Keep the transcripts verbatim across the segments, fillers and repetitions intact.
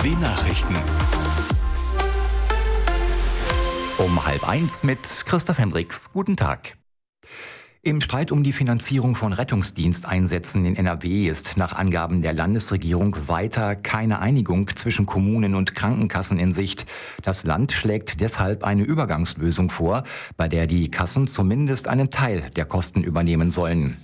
Die Nachrichten. Um halb eins mit Christoph Hendricks. Guten Tag. Im Streit um die Finanzierung von Rettungsdiensteinsätzen in N R W ist nach Angaben der Landesregierung weiter keine Einigung zwischen Kommunen und Krankenkassen in Sicht. Das Land schlägt deshalb eine Übergangslösung vor, bei der die Kassen zumindest einen Teil der Kosten übernehmen sollen.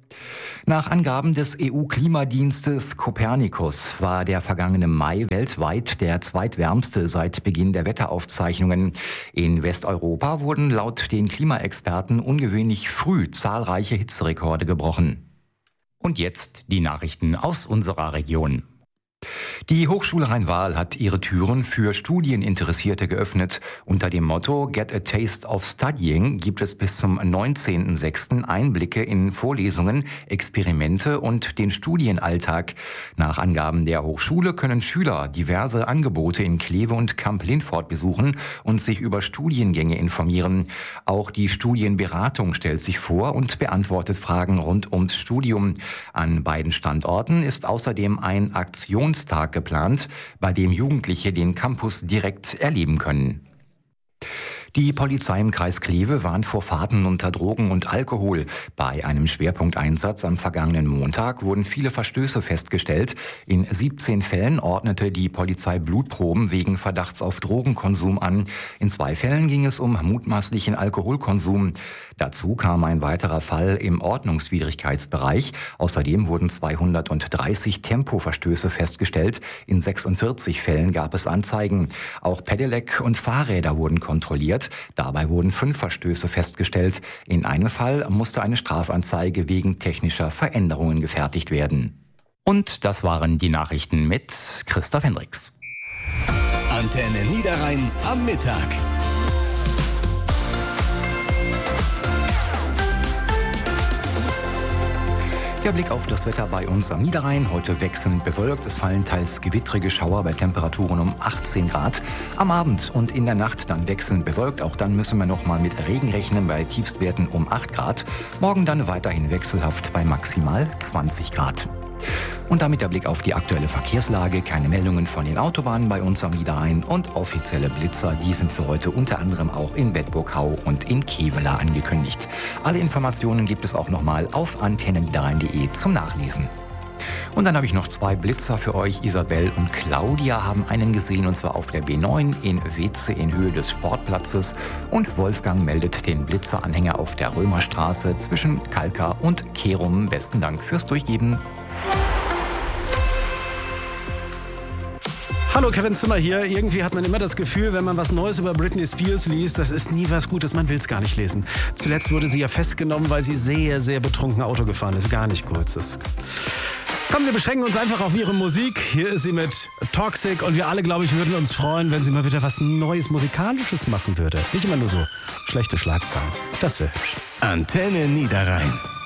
Nach Angaben des E U-Klimadienstes Copernicus war der vergangene Mai weltweit der zweitwärmste seit Beginn der Wetteraufzeichnungen. In Westeuropa wurden laut den Klimaexperten ungewöhnlich früh zahlreiche Hitzerekorde gebrochen. Und jetzt die Nachrichten aus unserer Region. Die Hochschule Rhein-Waal hat ihre Türen für Studieninteressierte geöffnet. Unter dem Motto Get a Taste of Studying gibt es bis zum neunzehnten sechsten Einblicke in Vorlesungen, Experimente und den Studienalltag. Nach Angaben der Hochschule können Schüler diverse Angebote in Kleve und Kamp-Lindfort besuchen und sich über Studiengänge informieren. Auch die Studienberatung stellt sich vor und beantwortet Fragen rund ums Studium. An beiden Standorten ist außerdem ein Aktionstag geplant, bei dem Jugendliche den Campus direkt erleben können. Die Polizei im Kreis Kleve warnt vor Fahrten unter Drogen und Alkohol. Bei einem Schwerpunkteinsatz am vergangenen Montag wurden viele Verstöße festgestellt. In siebzehn Fällen ordnete die Polizei Blutproben wegen Verdachts auf Drogenkonsum an. In zwei Fällen ging es um mutmaßlichen Alkoholkonsum. Dazu kam ein weiterer Fall im Ordnungswidrigkeitsbereich. Außerdem wurden zweihundertdreißig Tempoverstöße festgestellt. In sechsundvierzig Fällen gab es Anzeigen. Auch Pedelec und Fahrräder wurden kontrolliert. Dabei wurden fünf Verstöße festgestellt. In einem Fall musste eine Strafanzeige wegen technischer Veränderungen gefertigt werden. Und das waren die Nachrichten mit Christoph Hendricks. Antenne Niederrhein am Mittag. Der Blick auf das Wetter bei uns am Niederrhein. Heute wechselnd bewölkt. Es fallen teils gewittrige Schauer bei Temperaturen um achtzehn Grad. Am Abend und in der Nacht dann wechselnd bewölkt. Auch dann müssen wir noch mal mit Regen rechnen bei Tiefstwerten um acht Grad. Morgen dann weiterhin wechselhaft bei maximal zwanzig Grad. Und damit der Blick auf die aktuelle Verkehrslage. Keine Meldungen von den Autobahnen bei uns am Niederrhein und offizielle Blitzer, die sind für heute unter anderem auch in Bedburg-Hau und in Kevela angekündigt. Alle Informationen gibt es auch nochmal auf antenne niederrhein punkt de zum Nachlesen. Und dann habe ich noch zwei Blitzer für euch. Isabel und Claudia haben einen gesehen, und zwar auf der B neun in Weze in Höhe des Sportplatzes. Und Wolfgang meldet den Blitzeranhänger auf der Römerstraße zwischen Kalka und Kerum. Besten Dank fürs Durchgeben. Hallo, Kevin Zimmer hier. Irgendwie hat man immer das Gefühl, wenn man was Neues über Britney Spears liest, das ist nie was Gutes, man will es gar nicht lesen. Zuletzt wurde sie ja festgenommen, weil sie sehr, sehr betrunken Auto gefahren ist. Gar nicht kurz. Das Komm, wir beschränken uns einfach auf ihre Musik. Hier ist sie mit Toxic und wir alle, glaube ich, würden uns freuen, wenn sie mal wieder was Neues Musikalisches machen würde. Nicht immer nur so schlechte Schlagzeilen. Das wäre hübsch. Antenne Niederrhein.